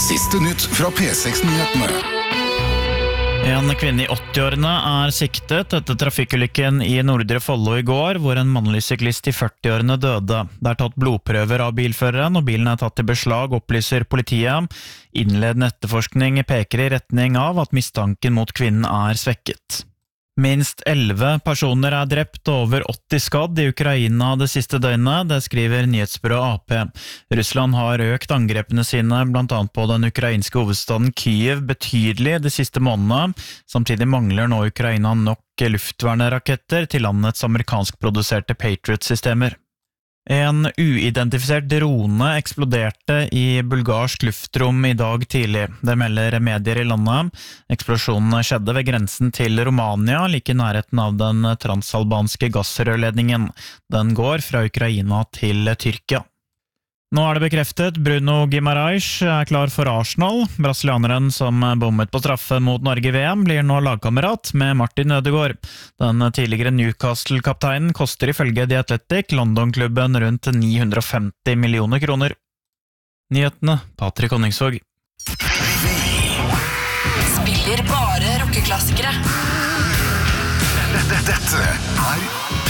Siste nytt fra P6-nyhetene. En kvinne i 80-årene siktet etter trafikkulykken i Nordre Follo i går, hvor en mannlig syklist i 40-årene døde. Det tatt blodprøver av bilføreren, og bilen tatt i beslag, opplyser politiet. Innledende etterforskning peker i retning av at mistanken mot kvinnen svekket. Minst 11 personer drept og over 80 skadd i Ukraina det siste døgnet, det skriver nyhetsbyrået AP. Russland har økt angrepene sine blant annet på den ukrainske hovedstaden Kyiv betydelig de siste månedene. Samtidig mangler nå Ukraina nok luftverneraketter til landets amerikanskproduserte Patriot-systemer. En uidentifisert drone eksploderte i bulgarsk luftrom i dag tidlig. Det melder medier i landet. Eksplosjonen skjedde ved grensen til Romania, like i nærheten av den transalbanske gassrørledningen. Den går fra Ukraina til Tyrkia. Nå det bekreftet, Bruno Guimaraes klar for Arsenal. Brasilianeren som bommet på straffe mot Norge i VM blir nå lagkamerat med Martin Ødegaard. Den tidligere Newcastle-kapteinen koster ifølge The Athletic London-klubben rundt 950 millioner kroner. Nyhetene, Patrick Honningsvåg. Spiller bare rockeklassikere. Dette